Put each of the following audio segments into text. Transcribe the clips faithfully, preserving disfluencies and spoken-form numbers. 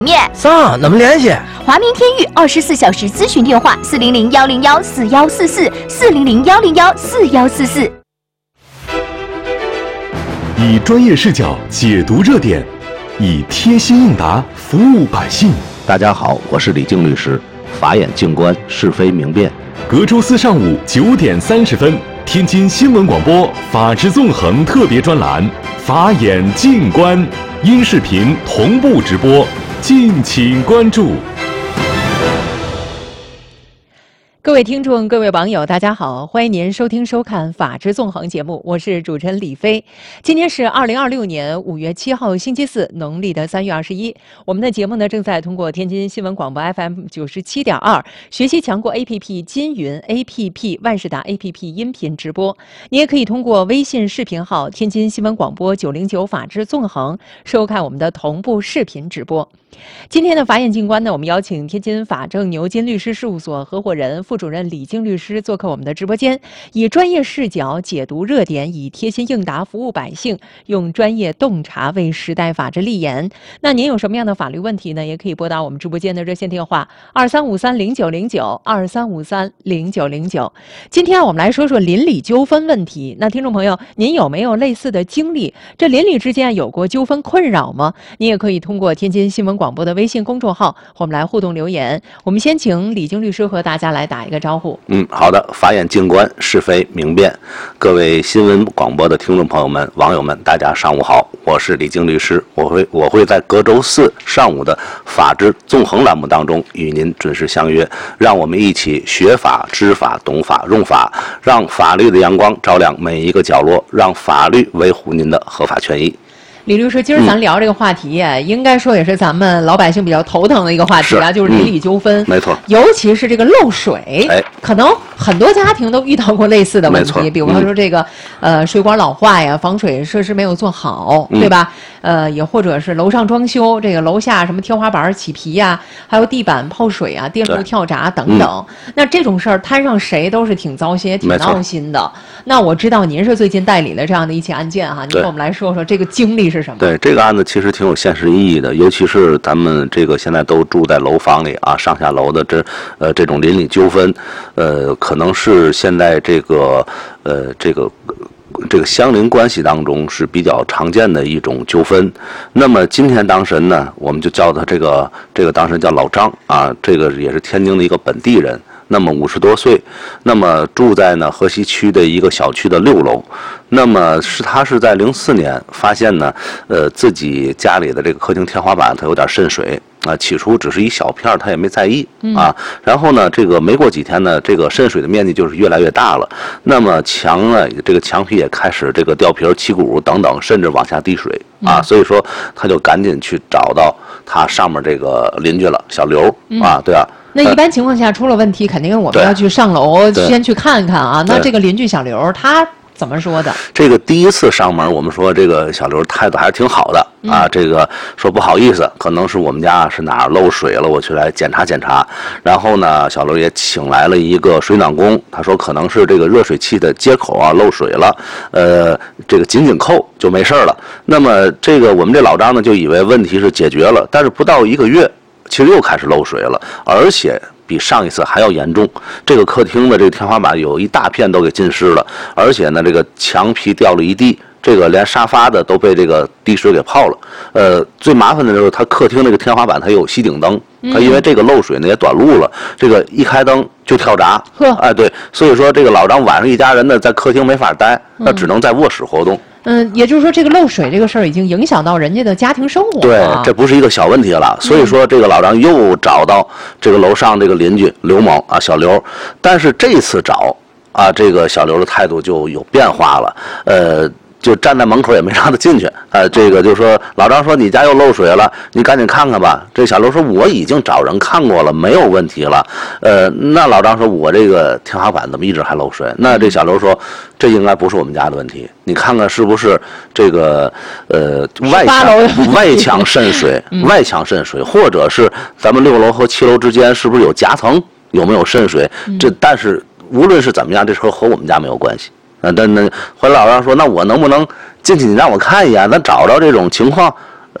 面啥？怎么联系？ 华明天域二十四小时咨询电话：四零零幺零幺四幺四四四零零幺零幺四幺四四。 以专业视角解读热点，以贴心应答服务百姓。 大家好，我是李静律师。法眼静观，是非明辨。 隔周四上午九点三十分，天津新闻广播法治纵横特别专栏《法眼静观》音视频同步直播，敬请关注。 各位听众，各位网友，大家好，欢迎您收听收看《法治纵横》节目，我是主持人李飞。今天是二零二六年五月七号，星期四，农历的三月二十一。我们的节目呢，正在通过天津新闻广播 F M 九十七点二、学习强国 A P P、金云 A P P、万事达 A P P 音频直播。你也可以通过微信视频号“天津新闻广播九零九法治纵横”收看我们的同步视频直播。今天的法眼静观呢，我们邀请天津法正牛津律师事务所合伙人、副主任李静律师做客我们的直播间，以专业视角解读热点，以贴心应答服务百姓，用专业洞察为时代法治立言。那您有什么样的法律问题呢？也可以拨打我们直播间的热线电话二三五三零九零九二三五三零九零九。今天我们来说说邻里纠纷问题。那听众朋友，您有没有类似的经历？这邻里之间有过纠纷困扰吗？您也可以通过天津新闻广播的微信公众号和我们来互动留言。我们先请李静律师和大家来打一个招呼。 嗯，好的，法眼静观，是非明辨。各位新闻广播的听众朋友们、网友们，大家上午好，我是李静律师。我会我会在隔周四上午的法治纵横栏目当中与您准时相约，让我们一起学法、知法、懂法、用法，让法律的阳光照亮每一个角落，让法律维护您的合法权益。 李律师，今儿咱聊这个话题、嗯、应该说也是咱们老百姓比较头疼的一个话题啊，是就是邻里纠纷、嗯。没错，尤其是这个漏水，哎，可能很多家庭都遇到过类似的问题，比如说这个、嗯、呃水管老化呀，防水设施没有做好，嗯、对吧？呃，也或者是楼上装修，这个楼下什么天花板起皮呀，还有地板泡水啊，电路跳闸等等。嗯、那这种事儿摊上谁都是挺糟心，也挺闹心的。那我知道您是最近代理了这样的一起案件哈，您跟我们来说说这个经历是什么？ 对，这个案子其实挺有现实意义的，尤其是咱们这个现在都住在楼房里啊，上下楼的这呃这种邻里纠纷，呃，可能是现在这个呃这个。这个相邻关系当中是比较常见的一种纠纷。那么今天当事人呢，我们就叫他这个这个当事人叫老张啊，这个也是天津的一个本地人。那么五十多岁，那么住在呢河西区的一个小区的六楼。那么是他是在零四年发现呢，呃，自己家里的这个客厅天花板它有点渗水啊，起初只是一小片，他也没在意啊。然后呢，这个没过几天呢，这个渗水的面积就是越来越大了。那么墙呢，这个墙皮也开始这个掉皮、起鼓等等，甚至往下滴水啊。所以说，他就赶紧去找到他上面这个邻居了，小刘啊，对啊。 那一般情况下出了问题，肯定我们要去上楼先去看看啊。那这个邻居小刘他怎么说的？ 这个第一次上门，我们说这个小刘态度还是挺好的啊。嗯、这个说不好意思，可能是我们家是哪儿漏水了，我去来检查检查。然后呢，小刘也请来了一个水暖工，他说可能是这个热水器的接口啊漏水了，呃，这个紧紧扣就没事了。那么这个我们这老张呢就以为问题是解决了，但是不到一个月。其实又开始漏水了，而且比上一次还要严重。这个客厅的这个天花板有一大片都给浸湿了，而且呢，这个墙皮掉了一地，这个连沙发的都被这个滴水给泡了。呃，最麻烦的就是它客厅那个天花板它有吸顶灯，它因为这个漏水呢也短路了，这个一开灯就跳闸。哎，对，所以说这个老张晚上一家人呢在客厅没法待，那只能在卧室活动。 嗯，也就是说，这个漏水这个事儿已经影响到人家的家庭生活了。 对，这不是一个小问题了。所以说，这个老张又找到这个楼上这个邻居刘某啊，小刘。但是这次找啊，这个小刘的态度就有变化了。呃。就站在门口也没让他进去，呃，这个就说老张说你家又漏水了，你赶紧看看吧。这小刘说我已经找人看过了，没有问题了。呃，那老张说我这个天花板怎么一直还漏水？那这小刘说这应该不是我们家的问题，你看看是不是这个呃外墙外墙渗水，外墙渗水，或者是咱们六楼和七楼之间是不是有夹层，有没有渗水？这但是无论是怎么样，这和和我们家没有关系。啊，那那后来老张说，那我能不能进去？你让我看一眼，咱找着这种情况，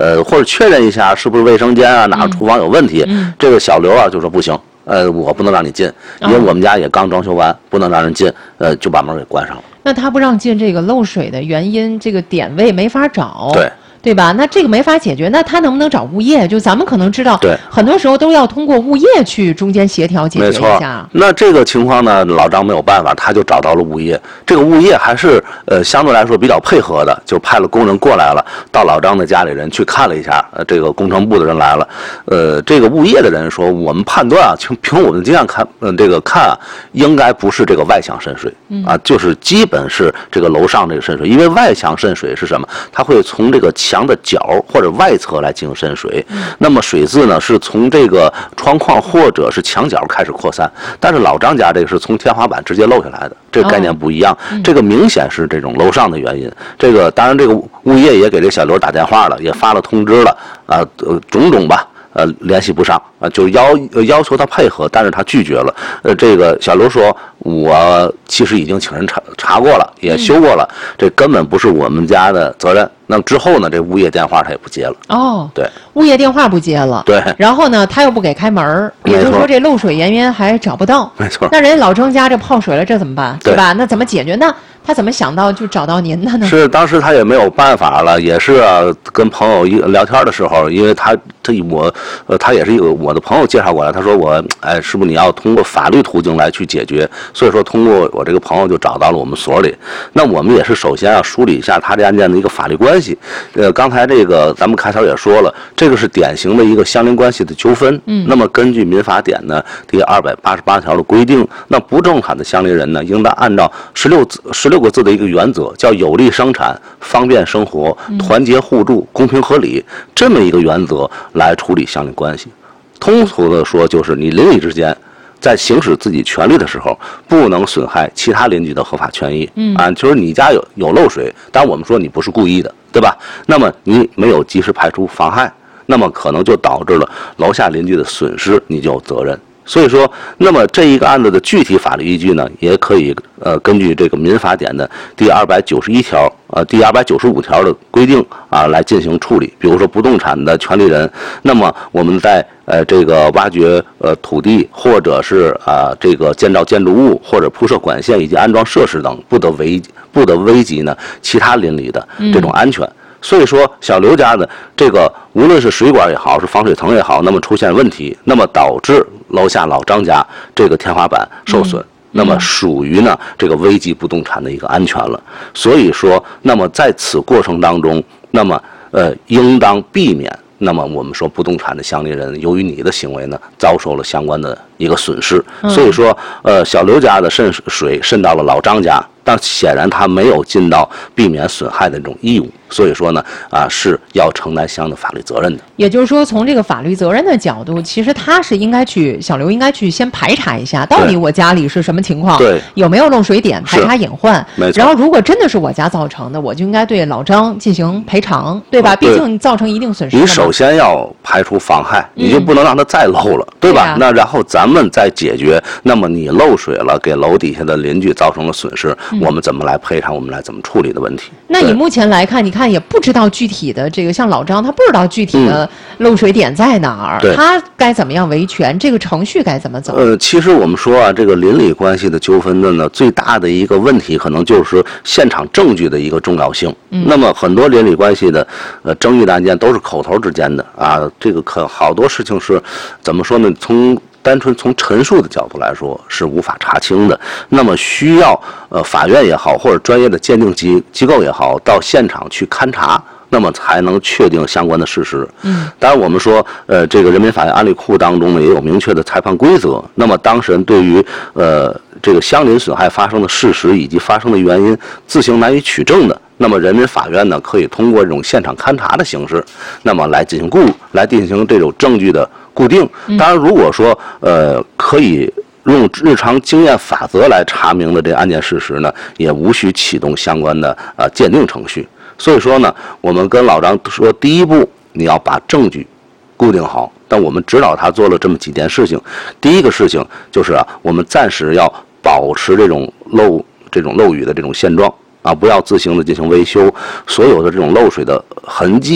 呃，或者确认一下是不是卫生间啊，哪个厨房有问题。 嗯、 这个小刘啊就说不行，呃，我不能让你进，因为我们家也刚装修完，不能让人进，呃，就把门给关上了。 那他不让进，这个漏水的原因，这个点位没法找。 对。 对吧？那这个没法解决，那他能不能找物业？就咱们可能知道， 对， 很多时候都要通过物业去中间协调解决一下。没错。 那这个情况呢，老张没有办法，他就找到了物业。这个物业还是呃相对来说比较配合的，就派了工人过来了，到老张的家里人去看了一下。呃，这个工程部的人来了，呃，这个物业的人说，我们判断啊，凭凭我们的经验看，嗯、呃，这个看啊，应该不是这个外墙渗水，啊，就是基本是这个楼上这个渗水，因为外墙渗水是什么？它会从这个墙的角或者外侧来进行渗水，那么水渍呢是从这个窗框或者是墙角开始扩散，但是老张家这个是从天花板直接漏下来的，这个概念不一样，这个明显是这种楼上的原因。这个当然这个物业也给这小刘打电话了，也发了通知了啊，呃，种种吧。呃，联系不上啊，就要要求他配合，但是他拒绝了。呃，这个小刘说，我其实已经请人查查过了，也修过了，这根本不是我们家的责任。那之后呢，这物业电话他也不接了。 哦， 对， 物业电话不接了。 对， 然后呢，他又不给开门，也就是说这漏水原因还找不到。 没错。 那人家老张家这泡水了，这怎么办？对吧？那怎么解决呢？他怎么想到就找到您的呢？ 是当时他也没有办法了，也是、啊、跟朋友一聊天的时候，因为他他我呃他也是一个我的朋友介绍过来，他说我哎师傅你要通过法律途径来去解决，所以说通过我这个朋友就找到了我们所里。那我们也是首先要梳理一下他这案件的一个法律关系。呃，刚才这个咱们开头也说了，这个是典型的一个相邻关系的纠纷。嗯。那么根据民法典呢第二百八十八条的规定，那不正产的相邻人呢，应当按照十六字十。六个字的一个原则，叫有利生产、方便生活、团结互助、公平合理，这么一个原则来处理相邻关系。通俗的说，就是你邻里之间在行使自己权利的时候，不能损害其他邻居的合法权益。嗯啊，就是你家有有漏水，但我们说你不是故意的，对吧？那么你没有及时排除妨害，那么可能就导致了楼下邻居的损失，你就有责任。所以说，那么这一个案子的具体法律依据呢，也可以呃根据这个民法典的第二百九十一条、呃第二百九十五条的规定啊来进行处理。比如说不动产的权利人，那么我们在呃这个挖掘呃土地，或者是啊、呃、这个建造建筑物，或者铺设管线以及安装设施等，不得危不得危及呢其他邻里的这种安全。嗯所以说，小刘家的这个无论是水管也好，是防水层也好，那么出现问题，那么导致楼下老张家这个天花板受损，嗯、那么属于呢这个危及不动产的一个安全了。所以说，那么在此过程当中，那么呃，应当避免。那么我们说不动产的相邻人由于你的行为呢遭受了相关的一个损失，所以说呃小刘家的渗水渗到了老张家，但显然他没有尽到避免损害的这种义务，所以说呢啊是要承担相应的法律责任的。 也就是说，从这个法律责任的角度，其实他是应该去小刘应该去先排查一下，到底我家里是什么情况， 对， 有没有漏水点，排查隐患。 没错。 然后如果真的是我家造成的，我就应该对老张进行赔偿，对吧？ 对， 毕竟造成一定损失。 你首先要排除妨害，你就不能让它再漏了，嗯、对吧？对啊、那然后咱们再解决。那么你漏水了，给楼底下的邻居造成了损失，嗯、我们怎么来赔偿？我们来怎么处理的问题？ 那以目前来看，你看也不知道具体的这个，像老张他不知道具体的漏水点在哪儿， 嗯、 他该怎么样维权？这个程序该怎么走？ 呃，其实我们说啊，这个邻里关系的纠纷的呢，最大的一个问题可能就是现场证据的一个重要性。嗯、那么很多邻里关系的呃争议的案件都是口头之间的啊，这个可好多事情是怎么说呢？从单纯从陈述的角度来说是无法查清的，那么需要呃法院也好，或者专业的鉴定机机构也好，到现场去勘查，那么才能确定相关的事实。嗯，当然我们说，呃，这个人民法院案例库当中呢也有明确的裁判规则。那么当事人对于呃这个相邻损害发生的事实以及发生的原因自行难以取证的，那么人民法院呢可以通过这种现场勘查的形式，那么来进行固来进行这种证据的固定。当然，如果说呃可以用日常经验法则来查明的这个案件事实呢，也无需启动相关的呃鉴定程序。所以说呢，我们跟老张说，第一步你要把证据固定好。但我们指导他做了这么几件事情。第一个事情就是啊，我们暂时要保持这种漏这种漏雨的这种现状啊，不要自行的进行维修，所有的这种漏水的痕迹。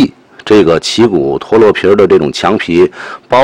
这个旗鼓脱落皮儿的这种墙皮，包